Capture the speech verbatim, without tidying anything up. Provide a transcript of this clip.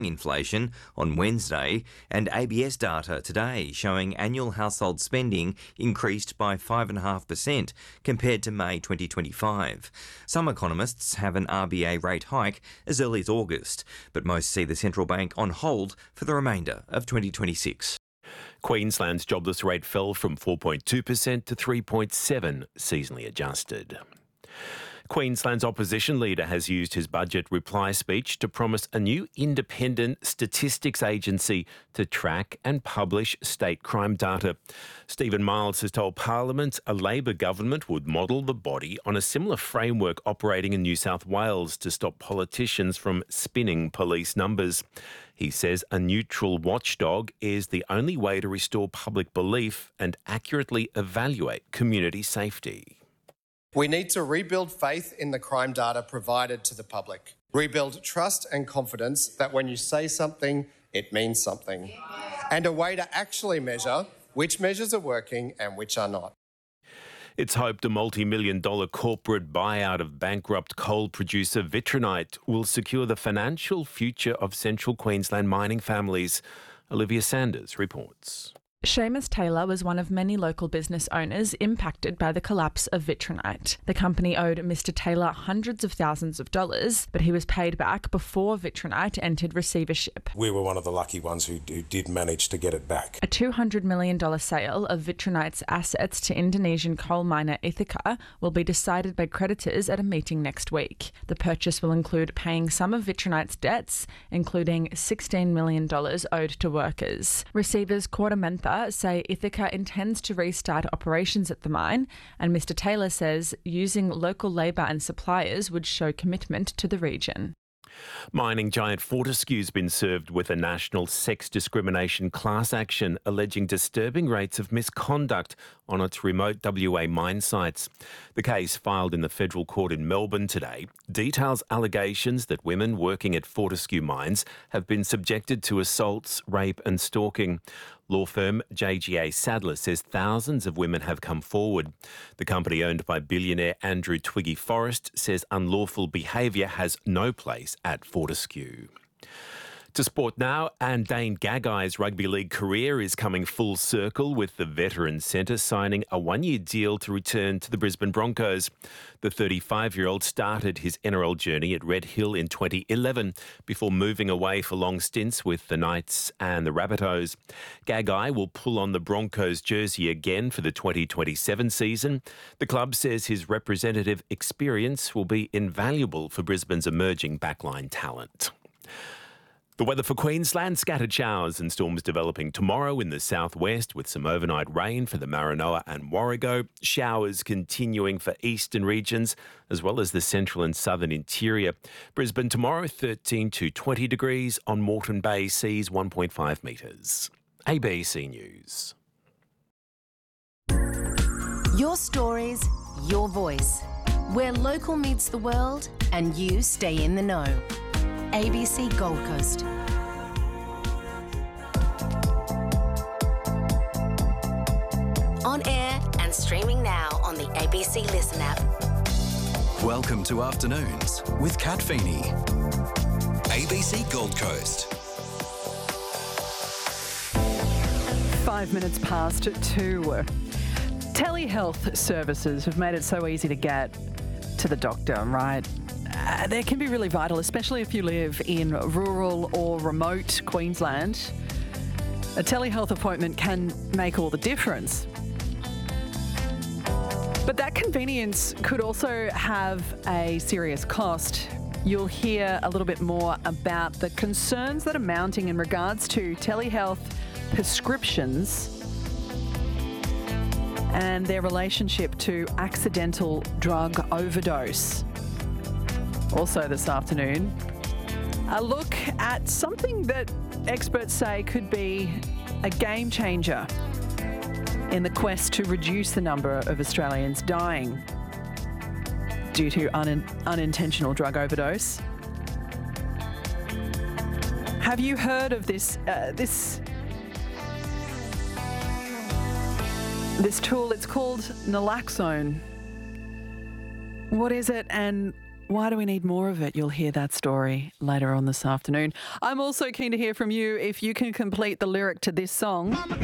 inflation on Wednesday, and A B S data today showing annual household spending increased by five point five percent compared to May twenty twenty-five. Some economists have an R B A rate hike as early as August, but most see the central bank on hold for the remainder of twenty twenty-six. Queensland's jobless rate fell from four point two percent to three point seven percent seasonally adjusted. Queensland's opposition leader has used his budget reply speech to promise a new independent statistics agency to track and publish state crime data. Stephen Miles has told Parliament a Labor government would model the body on a similar framework operating in New South Wales to stop politicians from spinning police numbers. He says a neutral watchdog is the only way to restore public belief and accurately evaluate community safety. We need to rebuild faith in the crime data provided to the public. Rebuild trust and confidence that when you say something, it means something. And a way to actually measure which measures are working and which are not. It's hoped a multi-million dollar corporate buyout of bankrupt coal producer Vitronite will secure the financial future of central Queensland mining families. Olivia Sanders reports. Seamus Taylor was one of many local business owners impacted by the collapse of Vitronite. The company owed Mister Taylor hundreds of thousands of dollars, but he was paid back before Vitronite entered receivership. We were one of the lucky ones who, who did manage to get it back. A two hundred million dollars sale of Vitronite's assets to Indonesian coal miner Ithaca will be decided by creditors at a meeting next week. The purchase will include paying some of Vitronite's debts, including sixteen million dollars owed to workers. Receivers Quarter Mentha say Ithaca intends to restart operations at the mine, and Mister Taylor says using local labour and suppliers would show commitment to the region. Mining giant Fortescue's been served with a national sex discrimination class action alleging disturbing rates of misconduct on its remote W A mine sites. The case, filed in the federal court in Melbourne today, details allegations that women working at Fortescue mines have been subjected to assaults, rape and stalking. Law firm J G A Sadler says thousands of women have come forward. The company, owned by billionaire Andrew Twiggy Forrest, says unlawful behaviour has no place at Fortescue. To sport now, and Dane Gagai's rugby league career is coming full circle, with the veteran centre signing a one-year deal to return to the Brisbane Broncos. The thirty-five-year-old started his N R L journey at Red Hill in twenty eleven before moving away for long stints with the Knights and the Rabbitohs. Gagai will pull on the Broncos jersey again for the twenty twenty-seven season. The club says his representative experience will be invaluable for Brisbane's emerging backline talent. The weather for Queensland: scattered showers and storms developing tomorrow in the southwest with some overnight rain for the Maranoa and Warrego. Showers continuing for eastern regions as well as the central and southern interior. Brisbane tomorrow thirteen to twenty degrees. On Moreton Bay, seas one point five metres. A B C News. Your stories, your voice. Where local meets the world and you stay in the know. A B C Gold Coast. On air and streaming now on the A B C Listen app. Welcome to Afternoons with Kat Feeney. A B C Gold Coast. Five minutes past two. Telehealth services have made it so easy to get to the doctor, right? Uh, they can be really vital, especially if you live in rural or remote Queensland. A telehealth appointment can make all the difference. But that convenience could also have a serious cost. You'll hear a little bit more about the concerns that are mounting in regards to telehealth prescriptions and their relationship to accidental drug overdose. Also this afternoon, a look at something that experts say could be a game changer in the quest to reduce the number of Australians dying due to un- unintentional drug overdose. Have you heard of this uh, this this tool? It's called naloxone. What is it, and Why do we need more of it? You'll hear that story later on this afternoon. I'm also keen to hear from you if you can complete the lyric to this song.